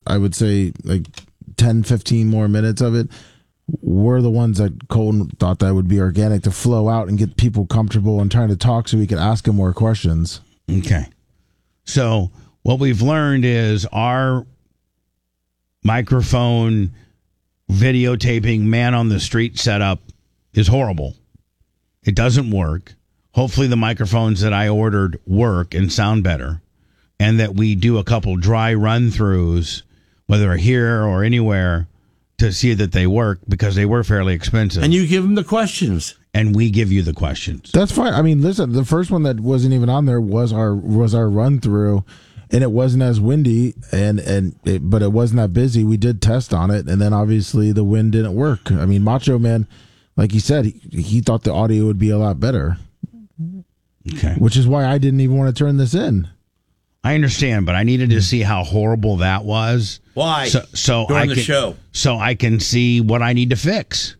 I would say like 10, 15 more minutes of it were the ones that Colton thought that would be organic to flow out and get people comfortable and trying to talk so we could ask him more questions. Okay. So what we've learned is our microphone videotaping man on the street setup is horrible. It doesn't work. Hopefully the microphones that I ordered work and sound better, and that we do a couple dry run-throughs, whether here or anywhere, to see that they work, because they were fairly expensive. And you give them the questions. And we give you the questions. That's fine. I mean, listen, the first one that wasn't even on there was our run through, and it wasn't as windy, but it wasn't that busy. We did test on it, and then obviously the wind didn't work. I mean, Macho Man, like he said, he thought the audio would be a lot better. Okay. Which is why I didn't even want to turn this in. I understand, but I needed to see how horrible that was. Why? So During the show. So I can see what I need to fix.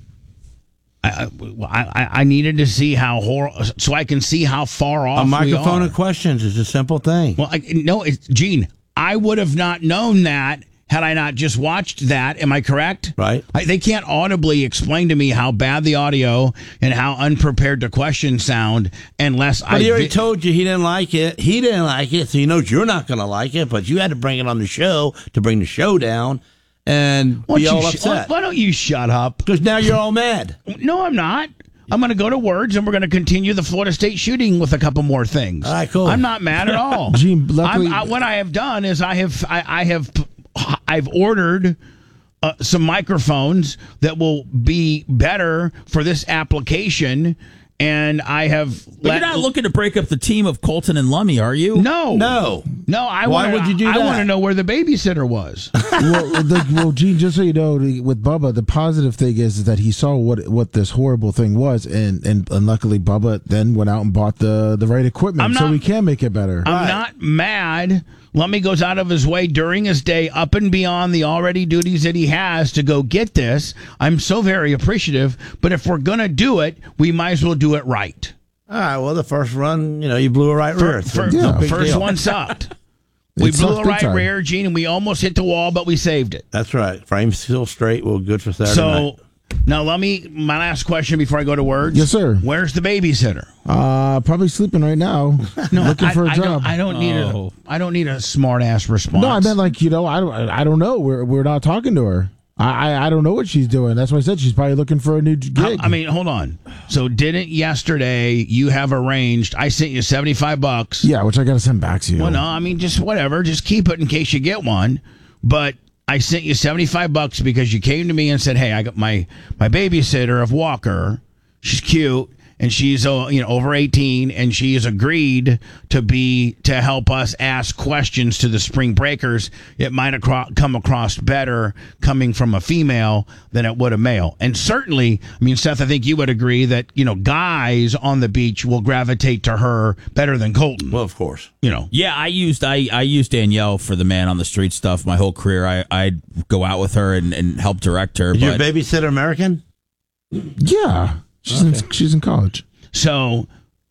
I needed to see how horrible, so I can see how far off a microphone we are. of questions is a simple thing. Well, Gene, I would have not known that had I not just watched that. Am I correct? Right. They can't audibly explain to me how bad the audio and how unprepared the questions sound unless But he already told you he didn't like it. He didn't like it, so he knows you're not going to like it, but you had to bring it on the show to bring the show down and be all upset. Why don't you shut up? Because now you're all mad. No, I'm not. I'm going to go to words, and we're going to continue the Florida State shooting with a couple more things. All right, cool. I'm not mad at all. Gene, luckily, what I have done is I've ordered some microphones that will be better for this application, and I have. But you're not looking to break up the team of Colton and Lummy, are you? No. Why would you do that? I want to know where the babysitter was. well, Gene, just so you know, with Bubba, the positive thing is that he saw what this horrible thing was, and luckily Bubba then went out and bought the right equipment, so we can make it better. I'm not mad. Lummy goes out of his way during his day, up and beyond the already duties that he has, to go get this. I'm so very appreciative. But if we're going to do it, we might as well do it right. All right, well, the first run, you blew a right rear. The first one sucked. We blew a right rear, Gene, and we almost hit the wall, but we saved it. That's right. Frame still straight. Well, good for Saturday night. Now, my last question before I go to words. Yes, sir. Where's the babysitter? Probably sleeping right now. Looking for a job. I don't need a smart ass response. No, I meant I don't know. We're not talking to her. I don't know what she's doing. That's why I said she's probably looking for a new gig. I mean, hold on. So didn't yesterday you have arranged? I sent you $75. Yeah, which I got to send back to you. Well, no, I mean just whatever. Just keep it in case you get one. But I sent you $75 because you came to me and said, "Hey, I got my babysitter of Walker. She's cute and she's over 18, and she has agreed to help us ask questions to the spring breakers. It might have come across better coming from a female than it would a male." And certainly, I mean, Seth, I think you would agree that guys on the beach will gravitate to her better than Colton. Well, of course. Yeah, I used Danielle for the man on the street stuff my whole career. I'd go out with her and help direct her. Is your babysitter American? Yeah. She's in college. So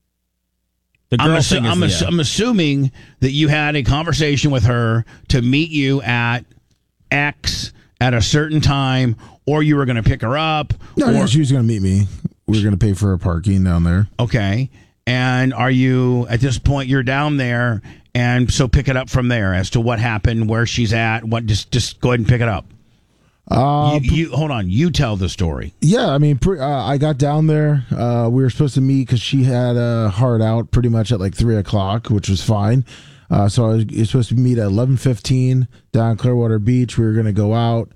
the girl I'm assuming that you had a conversation with her to meet you at X at a certain time, or you were going to pick her up. No, she was going to meet me. We were going to pay for her parking down there. Okay. And are you, at this point, you're down there, and so pick it up from there as to what happened, where she's at, just go ahead and pick it up. You hold on. You tell the story. Yeah, I mean, I got down there. We were supposed to meet because she had a hard out pretty much at like 3:00, which was fine. So I was supposed to meet at 11:15 down Clearwater Beach. We were going to go out.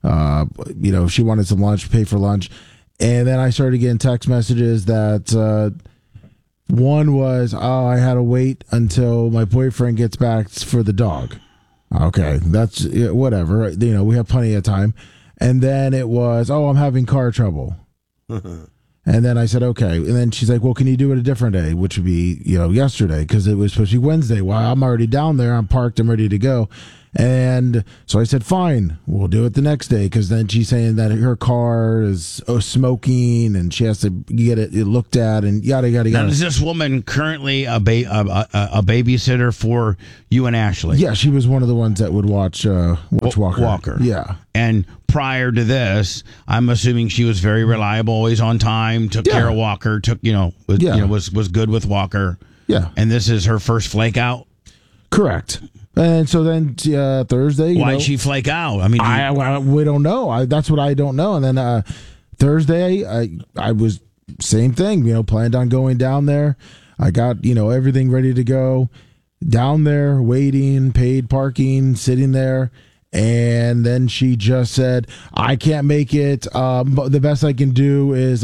She wanted some lunch, pay for lunch, and then I started getting text messages that one was, I had to wait until my boyfriend gets back for the dog. Okay, that's whatever. We have plenty of time. And then it was, I'm having car trouble. And then I said, okay. And then she's like, well, can you do it a different day, which would be, yesterday, because it was supposed to be Wednesday. Well, I'm already down there. I'm parked. I'm ready to go. And so I said, fine, we'll do it the next day, because then she's saying that her car is smoking and she has to get it looked at and yada, yada, Now, yada. is this woman currently a babysitter for you and Ashley? Yeah, she was one of the ones that would watch Walker. Walker. Yeah. And prior to this, I'm assuming she was very reliable, always on time, took care of Walker, was good with Walker. Yeah. And this is her first flake out? Correct. And so then Thursday, Why'd she flake out? I mean, we don't know. That's what I don't know. And then Thursday, I was same thing. Planned on going down there. I got everything ready to go. Down there, waiting, paid parking, sitting there. And then she just said, I can't make it. But the best I can do is